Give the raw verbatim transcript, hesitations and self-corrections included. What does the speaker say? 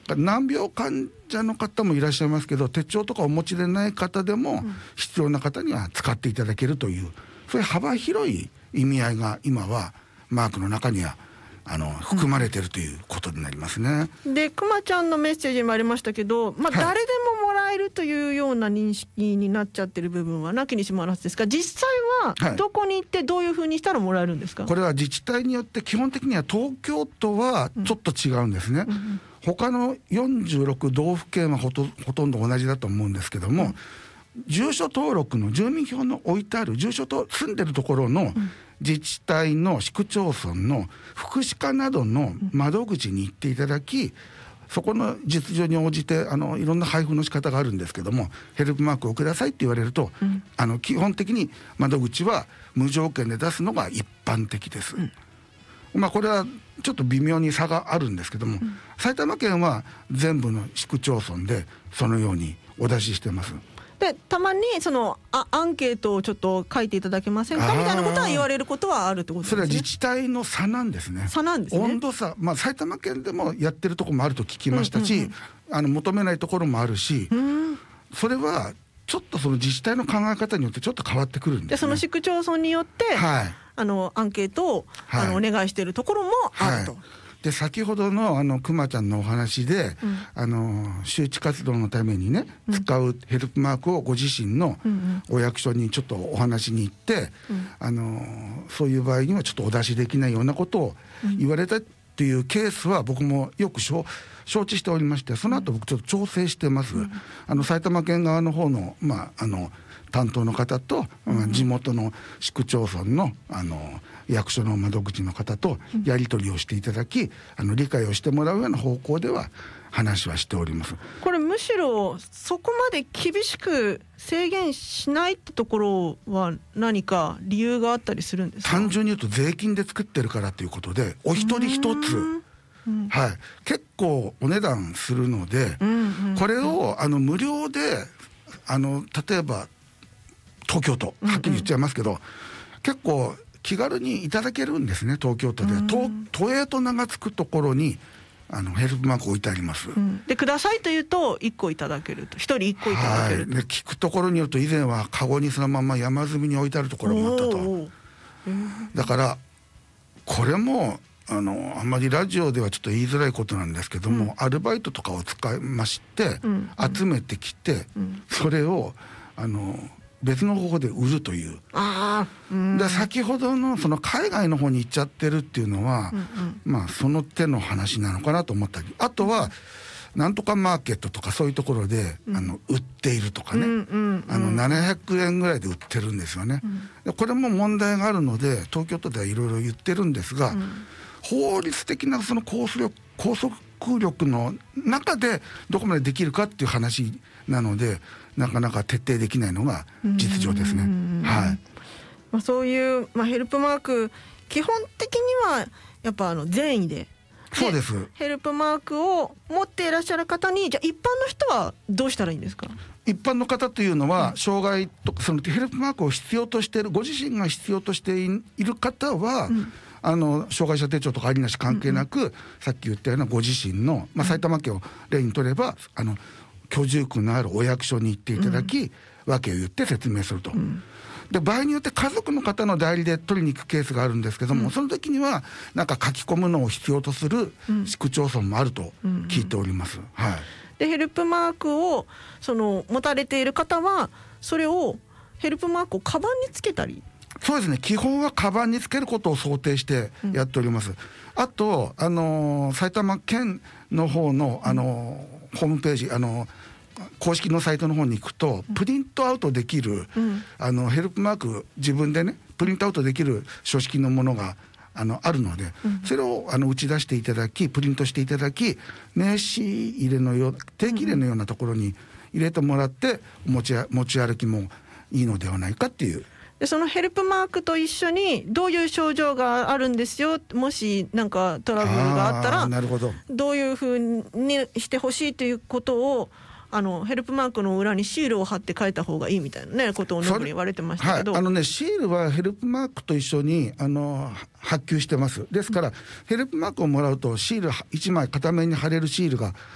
難病患者の方もいらっしゃいますけど、手帳とかお持ちでない方でも必要な方には使っていただけるという、そういう幅広い意味合いが今はマークの中にはあの含まれているということになりますね。 うん、でくまちゃんのメッセージにもありましたけど、まあ、 はい、 誰でももらえるというような認識になっちゃってる部分はなきにしもあらずですが、実際はどこに行ってどういうふうにしたらもらえるんですか？ これは自治体によって基本的には東京都はちょっと違うんですね。うんうん、他のよんじゅうろく道府県はほと、ほとんど同じだと思うんですけども、うん、住所登録の住民票の置いてある住所と住んでるところの自治体の市区町村の福祉課などの窓口に行っていただき、そこの実情に応じてあのいろんな配布の仕方があるんですけども、ヘルプマークをくださいって言われると、うん、あの基本的に窓口は無条件で出すのが一般的です。うん、まあこれはちょっと微妙に差があるんですけども、うん、埼玉県は全部の市区町村でそのようにお出ししてます。 でたまにそのあアンケートをちょっと書いていただけませんかみたいなことは言われることはあるってことですね。 それは自治体の差なんですね。 差なんですね。 温度差、まあ、埼玉県でもやってるところもあると聞きましたし、うんうんうん、あの求めないところもあるし、うん、それはちょっとその自治体の考え方によってちょっと変わってくるんですね。 でその市区町村によって、はい、あのアンケートを、はい、あのお願いしているところもあると。はい、 で先ほどのあのくまちゃんのお話で、うん、あの周知活動のためにね、うん、使うヘルプマークをご自身のお役所にちょっとお話に行って、うん、あのそういう場合にはちょっとお出しできないようなことを言われたっていうケースは僕もよく承知しておりまして、その後僕ちょっと調整してます。うん、あの埼玉県側の方の、まあ、あの担当の方と、うん、地元の市区町村の、あの役所の窓口の方とやり取りをしていただき、うん、あの理解をしてもらうような方向では話はしております。 これむしろそこまで厳しく制限しないってところは何か理由があったりするんですか？ 単純に言うと税金で作ってるからということで、お一人一つ、うん、はい、結構お値段するので、うんうんうん、これをあの無料であの例えば東京都はっきり言っちゃいますけど、うんうん、結構気軽にいただけるんですね。東京都で、うん、都、都営と名が付くところにあのヘルプマーク置いてあります。うん、 でくださいというといっこいただけると、ひとりいっこいただけると、 はい、で聞くところによると以前はカゴにそのまま山積みに置いてあるところもあったと。だからこれもあのあんまりラジオではちょっと言いづらいことなんですけども、うん、アルバイトとかを使いまして、うんうん、集めてきて、うん、それをあの別の方法で売るという。あ、うん、で先ほどのその海外の方に行っちゃってるっていうのは、うんうん、まあその手の話なのかなと思ったり、あとはなんとかマーケットとかそういうところで、うん、あの売っているとかね、うんうんうん、あのななひゃくえんぐらいで売ってるんですよね。うん、これも問題があるので東京都ではいろいろ言ってるんですが、うん、法律的なその拘束力、拘束力の中でどこまでできるかっていう話なので、なかなか徹底できないのが実情ですね。はい。 まあ、そういう、まあ、ヘルプマーク基本的にはやっぱあの善意で、 そうです。 ヘルプマークを持っていらっしゃる方に、じゃあ一般の人はどうしたらいいんですか？ 一般の方というのは、うん、障害とかそのヘルプマークを必要としている、ご自身が必要としている方は、うん、あの障害者手帳とかありなし関係なく、うんうん、さっき言ったようなご自身の、まあ、埼玉県を例にとれば、あの居住区のあるお役所に行っていただき、うん、訳を言って説明すると。うん、で場合によって家族の方の代理で取りに行くケースがあるんですけども、うん、その時にはなんか書き込むのを必要とする市区町村もあると聞いております。うんうんうん、はい。 でヘルプマークをその持たれている方はそれをヘルプマークをカバンにつけたり。 そうですね、基本はカバンにつけることを想定してやっております。うん、あと、あのー、埼玉県の方の、あのー、ホームページ、あのー公式のサイトの方に行くとプリントアウトできる、うん、あのヘルプマーク自分でねプリントアウトできる書式のものがあのあるので、うん、それをあの打ち出していただきプリントしていただき名刺入れのよう定期入れのようなところに入れてもらって持ち、持ち歩きもいいのではないかっていう。 でそのヘルプマークと一緒にどういう症状があるんですよ、もしなんかトラブルがあったらなるほど、 どういうふうにしてほしいということをあのヘルプマークの裏にシールを貼って書いた方がいいみたいなねことをノブに言われてましたけど、 はい、あのねシールはヘルプマークと一緒にあの発給してます。ですから、うん、ヘルプマークをもらうとシールいちまい片面に貼れるシールが